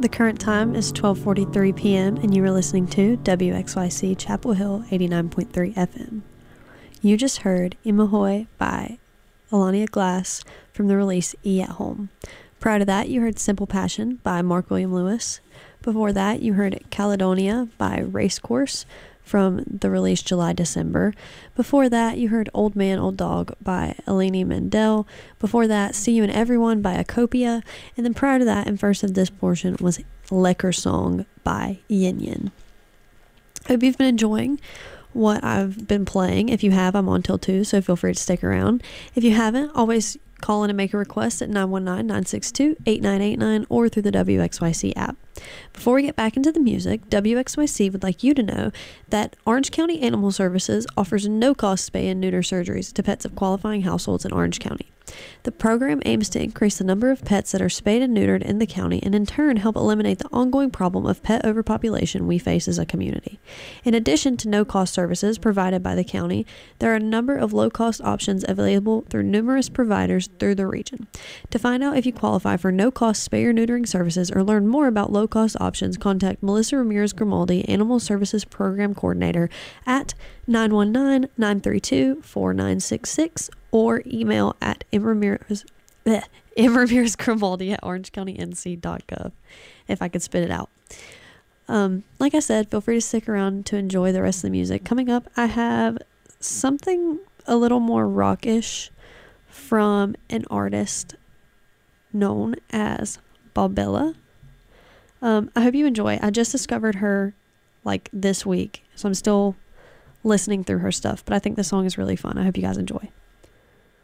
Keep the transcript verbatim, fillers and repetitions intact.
The current time is twelve forty-three p.m. and you are listening to W X Y C Chapel Hill eighty-nine point three F M. You just heard Imahoy by Alania Glass from the release E at Home. Prior to that, you heard Simple Passion by Mark William Lewis. Before that, you heard Caledonia by Racecourse from the release July December. Before that, you heard Old Man, Old Dog by Eleni Mendel. Before that, See You and Everyone by Acopia. And then prior to that, and first of this portion, was Lekker Song by Yin Yin. I hope you've been enjoying what I've been playing. If you have, I'm on till two, so feel free to stick around. If you haven't, always call in and make a request at nine one nine, nine six two, eight nine eight nine or through the W X Y C app. Before we get back into the music, W X Y C would like you to know that Orange County Animal Services offers no-cost spay and neuter surgeries to pets of qualifying households in Orange County. The program aims to increase the number of pets that are spayed and neutered in the county and in turn help eliminate the ongoing problem of pet overpopulation we face as a community. In addition to no-cost services provided by the county, there are a number of low-cost options available through numerous providers through the region. To find out if you qualify for no-cost spay or neutering services or learn more about low-cost options, contact Melissa Ramirez Grimaldi, Animal Services Program Coordinator at nine one nine, nine three two, four nine six six or email at mramirez, bleh, mramirezgrimaldi at orangecounty n c dot gov if I could spit it out. Um, like I said, feel free to stick around to enjoy the rest of the music. Coming up, I have something a little more rockish from an artist known as Bobella. Um, I hope you enjoy. I just discovered her like this week, so I'm still listening through her stuff, but I think the song is really fun. I hope you guys enjoy.